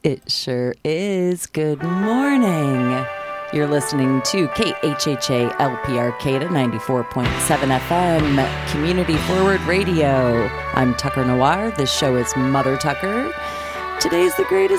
It sure is. Good morning. You're listening to KHHA LP Arcata 94.7 FM, Community Forward Radio. I'm Tucker Noir. This show is Mother Tucker. Today's the greatest